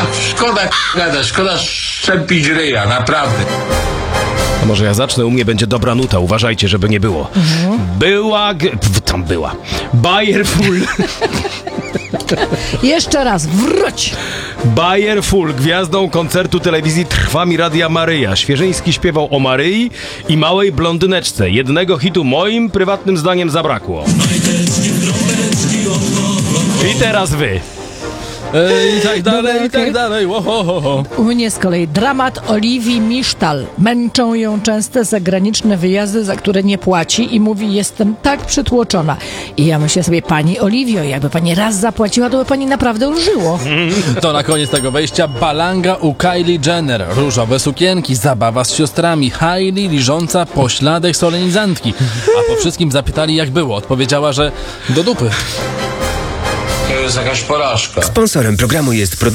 szkoda gadać, szkoda szczępić ryja, naprawdę. A może ja zacznę, u mnie będzie dobra nuta, uważajcie, żeby nie było. Tam była. Bayer Full. Jeszcze raz, wróć! Bayer Full, gwiazdą koncertu telewizji Trwami Radia Maryja. Świeżyński śpiewał o Maryi i małej blondyneczce. Jednego hitu moim prywatnym zdaniem zabrakło. I teraz wy. I tak dalej, i tak dalej. U mnie z kolei dramat Oliwii Misztal. Męczą ją częste zagraniczne wyjazdy, za które nie płaci i mówi, jestem tak przytłoczona. I ja myślę sobie, pani Oliwio, jakby pani raz zapłaciła, to by pani naprawdę ulżyło. To na koniec tego wejścia balanga u Kylie Jenner. Różowe sukienki, zabawa z siostrami, Hailey liżąca pośladek solenizantki. A po wszystkim zapytali, jak było. Odpowiedziała, że do dupy. To jest jakaś porażka. Sponsorem programu jest